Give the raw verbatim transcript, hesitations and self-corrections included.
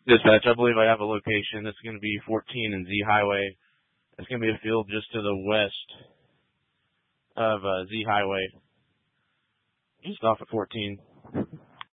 Dispatch, I believe I have a location. It's going to be fourteen and Z Highway. It's going to be a field just to the west of uh, Z Highway, just off of fourteen.